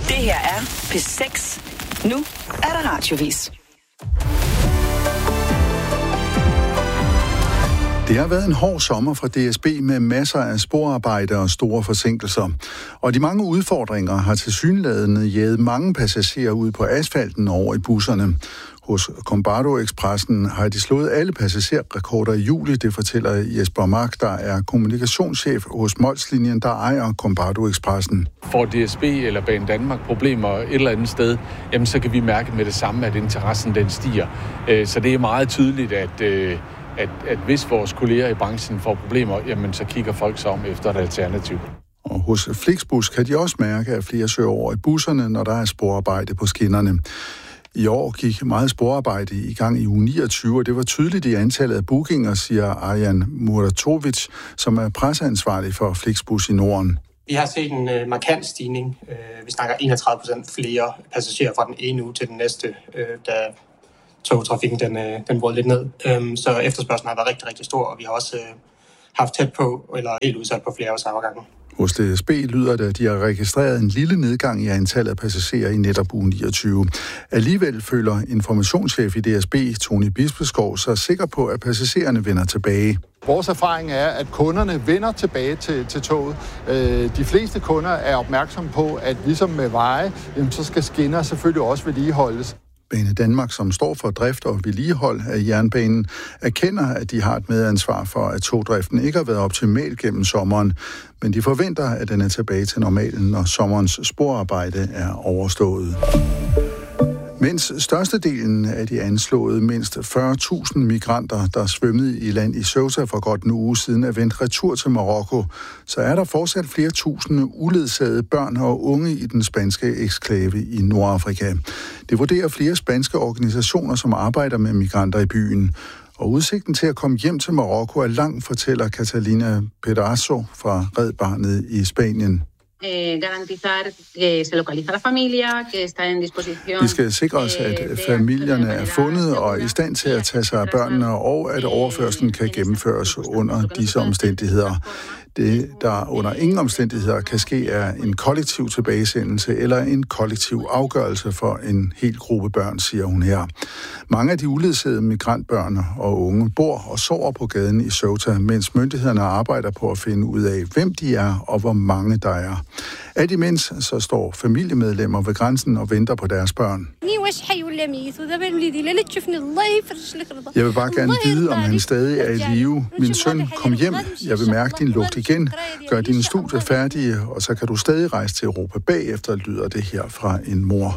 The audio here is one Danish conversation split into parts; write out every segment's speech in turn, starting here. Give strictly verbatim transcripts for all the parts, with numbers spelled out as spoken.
Det her er P seks. Nu er der radiovis. Det har været en hård sommer for D S B med masser af sporarbejde og store forsinkelser. Og de mange udfordringer har tilsyneladende jaget mange passagerer ud på asfalten over i busserne. Hos Combardo Expressen har de slået alle passagerrekorder i juli, det fortæller Jesper Mark, der er kommunikationschef hos Molslinjen, der ejer Combardo Expressen. Får D S B eller Banedanmark problemer et eller andet sted, jamen så kan vi mærke med det samme, at interessen den stiger. Så det er meget tydeligt, at At, at hvis vores kolleger i branchen får problemer, jamen så kigger folk sig om efter et alternativ. Og hos Flixbus kan de også mærke, at flere søger over i busserne, når der er sporarbejde på skinnerne. I år gik meget sporarbejde i gang i uge niogtyve, og det var tydeligt i antallet af bookinger, siger Arjan Muratovic, som er presseansvarlig for Flixbus i Norden. Vi har set en uh, markant stigning. Uh, vi snakker enogtredive procent flere passagerer fra den ene uge til den næste, uh, da togtrafikken den, den brød lidt ned. Øhm, så efterspørgslen har været rigtig, rigtig stor, og vi har også øh, haft tæt på, eller helt udsat på flere af samme gange. Hos D S B lyder det, at de har registreret en lille nedgang i antallet af passagerer i netop uge niogtyve. Alligevel føler informationschef i D S B, Tony Bispeskov, sig sikker på, at passagererne vender tilbage. Vores erfaring er, at kunderne vender tilbage til, til toget. Øh, de fleste kunder er opmærksomme på, at ligesom med veje, jamen, så skal skinner selvfølgelig også vedligeholdes. Banedanmark, som står for drift og vedligehold af jernbanen, erkender, at de har et medansvar for, at togdriften ikke har været optimal gennem sommeren, men de forventer, at den er tilbage til normalen, når sommerens sporarbejde er overstået. Mens størstedelen af de anslåede mindst fyrre tusind migranter, der svømmede i land i Ceuta for godt en uge siden, er vendt retur til Marokko, så er der fortsat flere tusinde uledsagede børn og unge i den spanske eksklave i Nordafrika. Det vurderer flere spanske organisationer, som arbejder med migranter i byen. Og udsigten til at komme hjem til Marokko er lang, fortæller Catalina Pedrazo fra Red Barnet i Spanien. Vi skal sikre os, at familierne er fundet og i stand til at tage sig af børnene, og at overførslen kan gennemføres under disse omstændigheder. Det, der under ingen omstændigheder kan ske, er en kollektiv tilbagesendelse eller en kollektiv afgørelse for en hel gruppe børn, siger hun her. Mange af de uledsagede migrantbørn og unge bor og sover på gaden i Ceuta, mens myndighederne arbejder på at finde ud af, hvem de er og hvor mange der er. Alt imens så står familiemedlemmer ved grænsen og venter på deres børn. Jeg vil bare gerne vide, om han stadig er i live. Min søn, kom hjem. Jeg vil mærke din lugt igen. Gør dine studier færdige, og så kan du stadig rejse til Europa bagefter, lyder det her fra en mor.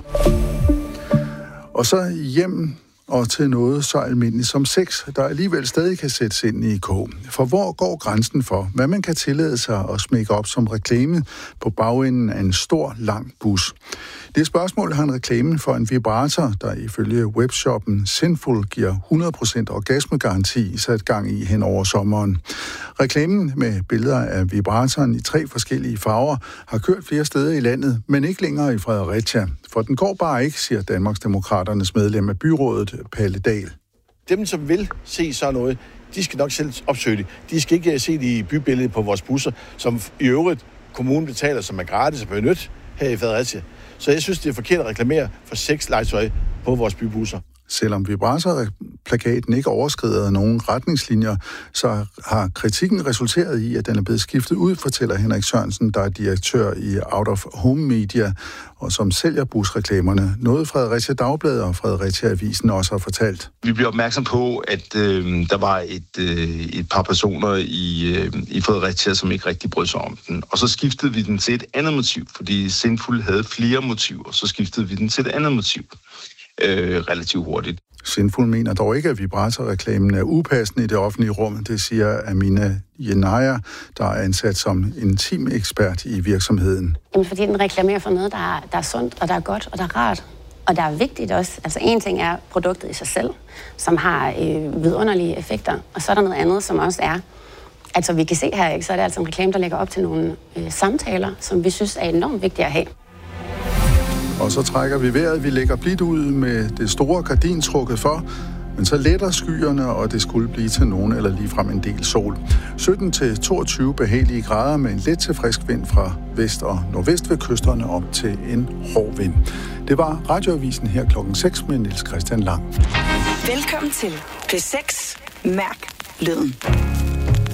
Og så hjem og til noget så almindeligt som sex, der alligevel stadig kan sættes ind i kog. For hvor går grænsen for, hvad man kan tillade sig at smække op som reklame på bagenden af en stor, lang bus? Det spørgsmål har en reklame for en vibrator, der ifølge webshoppen Sinful giver hundrede procent orgasmegaranti sat gang i hen over sommeren. Reklamen med billeder af vibratoren i tre forskellige farver har kørt flere steder i landet, men ikke længere i Fredericia. For den går bare ikke, siger Danmarksdemokraternes medlem af byrådet, Palle Dahl. Dem, som vil se sådan noget, de skal nok selv opsøge det. De skal ikke se det i bybilledet på vores busser, som i øvrigt kommunen betaler, som er gratis og benytte her i Fredericia. Så jeg synes, det er forkert at reklamere for sexlegetøj på vores bybusser. Selvom vibratorplakaten ikke overskrider nogen retningslinjer, så har kritikken resulteret i, at den er blevet skiftet ud, fortæller Henrik Sørensen, der er direktør i Out of Home Media, og som sælger busreklamerne. Noget Fredericia Dagblad og Fredericia Avisen også har fortalt. Vi bliver opmærksom på, at øh, der var et, øh, et par personer i, øh, i Fredericia, som ikke rigtig brød sig om den. Og så skiftede vi den til et andet motiv, fordi Sinful havde flere motiver. Så skiftede vi den til et andet motiv. Øh, relativt hurtigt. Sinful mener dog ikke, at vibratorreklamen er upassende i det offentlige rum. Det siger Amina Jenaya, der er ansat som intim ekspert i virksomheden. Jamen, fordi den reklamerer for noget, der er, der er sundt, og der er godt, og der er rart. Og der er vigtigt også. Altså en ting er produktet i sig selv, som har øh, vidunderlige effekter. Og så er der noget andet, som også er, altså vi kan se her, ikke, så er det altså en reklame, der lægger op til nogle øh, samtaler, som vi synes er enormt vigtige at have. Og så trækker vi vejret. Vi lægger blidt ud med det store gardin trukket for. Men så letter skyerne, og det skulle blive til nogen eller ligefrem en del sol. sytten til toogtyve behagelige grader med en let til frisk vind fra vest og nordvest ved kysterne op til en hård vind. Det var Radioavisen her klokken seks med Niels Christian Lang. Velkommen til P seks. Mærk lyden.